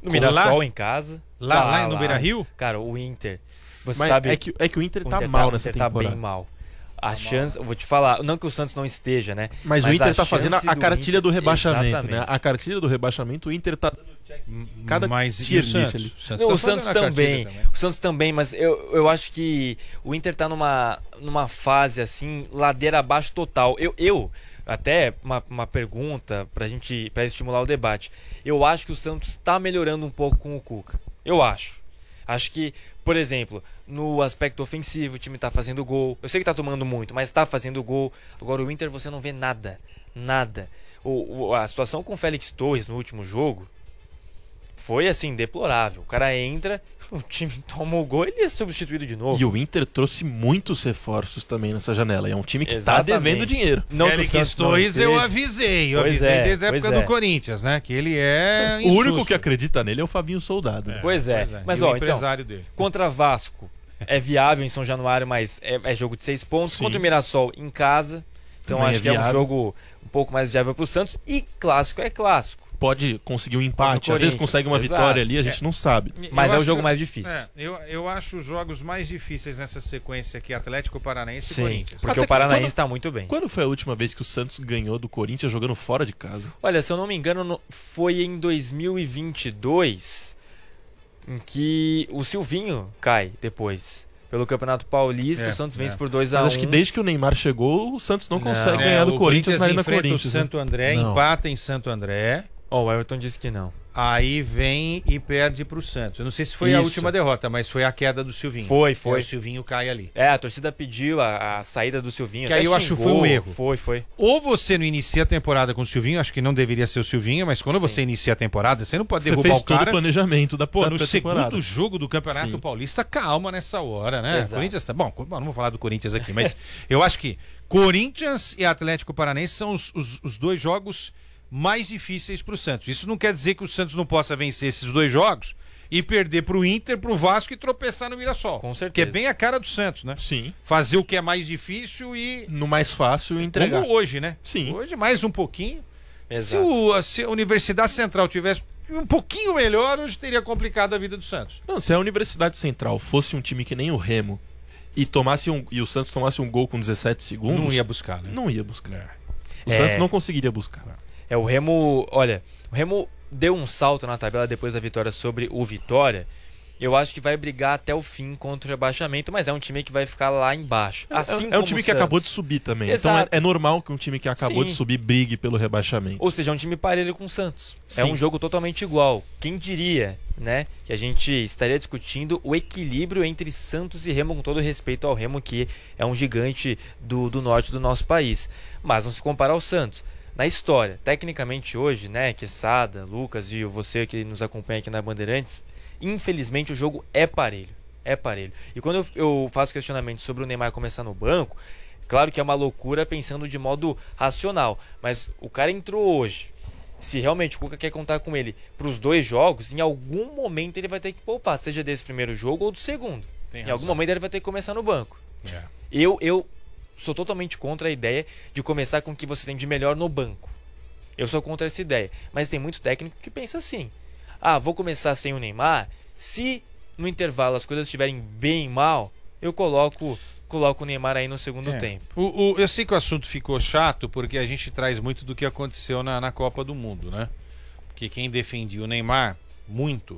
No Mirassol, em casa. Lá no Beira-Rio? Cara, o Inter... Você Mas sabe... é que o Inter tá mal nessa temporada. O Inter tá bem mal. A chance... Eu vou te falar, não que o Santos não esteja, né? Mas o Inter tá fazendo a cartilha do rebaixamento, exatamente, né? A cartilha do rebaixamento, o Inter tá dando check em cada tier list ali. O Santos também. O Santos também, mas eu acho que o Inter tá numa fase assim, ladeira abaixo total. Até uma pergunta pra estimular o debate. Eu acho que o Santos tá melhorando um pouco com o Cuca. Eu acho. Acho que, por exemplo, no aspecto ofensivo, o time tá fazendo gol. Eu sei que tá tomando muito, mas tá fazendo gol. Agora o Inter você não vê nada. Nada. A situação com o Félix Torres no último jogo foi assim, deplorável. O cara entra, o time toma o gol e ele é substituído de novo. E o Inter trouxe muitos reforços também nessa janela. É um time que Exatamente. tá devendo dinheiro. Não, Félix Torres eu avisei desde a época do Corinthians, né? Que ele é o único que acredita nele é o Fabinho Soldado. Pois é. Mas o empresário dele. Contra Vasco é viável em São Januário, mas é jogo de 6 pontos. Sim. Contra o Mirassol em casa. Então também acho que é um jogo um pouco mais viável pro Santos. E clássico é clássico. Pode conseguir um empate, às vezes consegue uma vitória ali, a gente não sabe. Mas é o jogo mais difícil. Eu acho os jogos mais difíceis nessa sequência aqui, Atlético Paranaense e Sim, Corinthians. Porque o Paranaense está muito bem. Quando foi a última vez que o Santos ganhou do Corinthians jogando fora de casa? Olha, se eu não me engano, foi em 2022 em que o Silvinho cai depois. Pelo Campeonato Paulista, o Santos vence por 2-1. Mas acho que desde que o Neymar chegou, o Santos não consegue ganhar do Corinthians na Arena Corinthians. O Santo André, empata em Santo André. O Everton disse que não. Aí vem e perde pro Santos. Eu não sei se foi a última derrota, mas foi a queda do Silvinho. Foi. O Silvinho cai ali. A torcida pediu a saída do Silvinho. Que aí eu acho que foi um erro. Foi. Ou você não inicia a temporada com o Silvinho, acho que não deveria ser o Silvinho, mas quando você inicia a temporada, você não pode derrubar o cara. Você fez todo o planejamento da no segundo jogo do Campeonato Paulista, calma nessa hora, né? Exato. Corinthians tá... Bom, não vou falar do Corinthians aqui, mas eu acho que Corinthians e Atlético Paranaense são os dois jogos mais difíceis para o Santos. Isso não quer dizer que o Santos não possa vencer esses dois jogos e perder para o Inter, para o Vasco e tropeçar no Mirassol. Com certeza. Que é bem a cara do Santos, né? Sim. Fazer o que é mais difícil e... no mais fácil entregar. Como hoje, né? Sim. Hoje mais um pouquinho. Exato. Se a Universidade Central tivesse um pouquinho melhor, hoje teria complicado a vida do Santos. Não, se a Universidade Central fosse um time que nem o Remo e o Santos tomasse um gol com 17 segundos... não ia buscar, né? Não ia buscar. O Santos não conseguiria buscar. O Remo deu um salto na tabela depois da vitória sobre o Vitória. Eu acho que vai brigar até o fim contra o rebaixamento, mas é um time que vai ficar lá embaixo. Assim é um time que acabou de subir também. Exato. Então é normal que um time que acabou de subir brigue pelo rebaixamento. Ou seja, é um time parelho com o Santos. Sim. É um jogo totalmente igual. Quem diria, né, que a gente estaria discutindo o equilíbrio entre Santos e Remo, com todo respeito ao Remo, que é um gigante do norte do nosso país. Mas não se compara ao Santos. Na história, tecnicamente hoje, né, Quesada, Lucas e você que nos acompanha aqui na Bandeirantes, infelizmente o jogo é parelho. É parelho. E quando eu faço questionamento sobre o Neymar começar no banco, claro que é uma loucura pensando de modo racional, mas o cara entrou hoje. Se realmente o Cuca quer contar com ele para os dois jogos, em algum momento ele vai ter que poupar, seja desse primeiro jogo ou do segundo. Em algum momento ele vai ter que começar no banco. Eu sou totalmente contra a ideia de começar com o que você tem de melhor no banco. Eu sou contra essa ideia. Mas tem muito técnico que pensa assim. Vou começar sem o Neymar. Se no intervalo as coisas estiverem bem mal, eu coloco o Neymar aí no segundo tempo. Eu sei que o assunto ficou chato porque a gente traz muito do que aconteceu na Copa do Mundo, né? Porque quem defendia o Neymar muito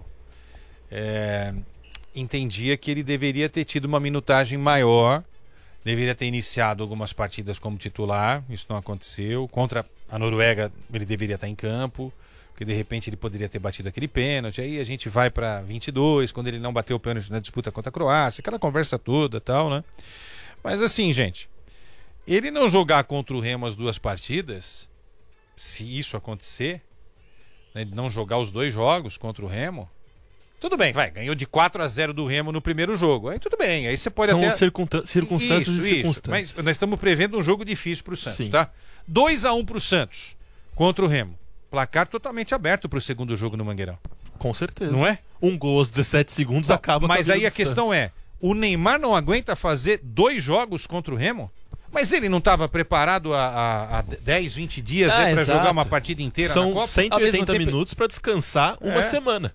entendia que ele deveria ter tido uma minutagem maior. Deveria ter iniciado algumas partidas como titular, isso não aconteceu. Contra a Noruega ele deveria estar em campo, porque de repente ele poderia ter batido aquele pênalti. Aí a gente vai para 22, quando ele não bateu o pênalti na disputa contra a Croácia, aquela conversa toda e tal, né? Mas assim, gente, ele não jogar contra o Remo as duas partidas, se isso acontecer, né, ele não jogar os dois jogos contra o Remo, tudo bem, ganhou de 4-0 do Remo no primeiro jogo. Aí tudo bem, aí você pode São até... circunstâncias e circunstâncias. Mas nós estamos prevendo um jogo difícil pro Santos, Sim. tá? 2-1 pro Santos contra o Remo. Placar totalmente aberto pro segundo jogo no Mangueirão. Com certeza. Não é? Um gol aos 17 segundos acaba com a Mas vida aí a do questão Santos. o Neymar não aguenta fazer 2 jogos contra o Remo? Mas ele não estava preparado há 10, 20 dias para jogar uma partida inteira na São Copa? 180 minutos para descansar uma semana.